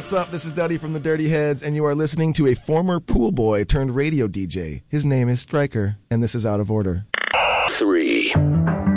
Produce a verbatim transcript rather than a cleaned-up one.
what's up? This is Duddy from the Dirty Heads, and you are listening to a former pool boy turned radio D J. His name is Stryker, and this is Out of Order. Three.